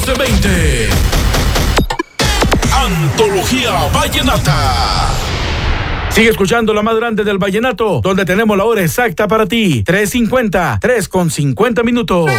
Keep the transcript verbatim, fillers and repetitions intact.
doce veinte. Antología Vallenata. Sigue escuchando la más grande del vallenato, donde tenemos la hora exacta para ti. tres cincuenta, tres con cincuenta minutos.